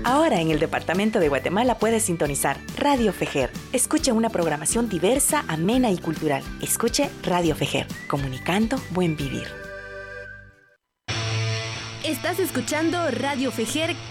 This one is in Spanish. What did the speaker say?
Ahora en el departamento de Guatemala puedes sintonizar Radio Fejer. Escuche una programación diversa, amena y cultural. Escuche Radio Fejer, comunicando buen vivir. Estás escuchando Radio Fejer